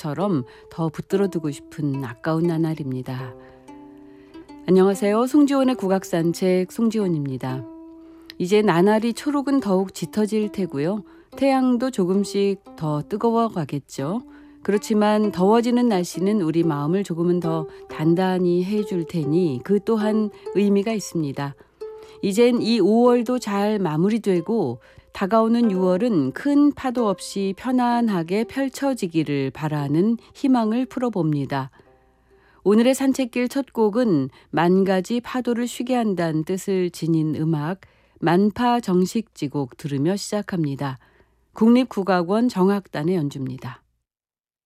것처럼 더 붙들어 두고 싶은 아까운 나날입니다. 안녕하세요. 송지원의 국악산책 송지원입니다. 이제 나날이 초록은 더욱 짙어질 테고요. 태양도 조금씩 더 뜨거워 가겠죠. 그렇지만 더워지는 날씨는 우리 마음을 조금은 더 단단히 해줄 테니 그 또한 의미가 있습니다. 이젠 이 5월도 잘 마무리되고 다가오는 6월은 큰 파도 없이 편안하게 펼쳐지기를 바라는 희망을 풀어봅니다. 오늘의 산책길 첫 곡은 만 가지 파도를 쉬게 한다는 뜻을 지닌 음악 만파 정식지곡 들으며 시작합니다. 국립국악원 정악단의 연주입니다.